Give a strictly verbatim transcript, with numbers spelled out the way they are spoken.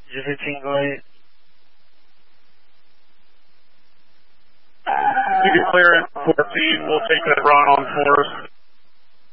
直fifteen, go ahead. You get clearance, fourteen, we'll take that run on force.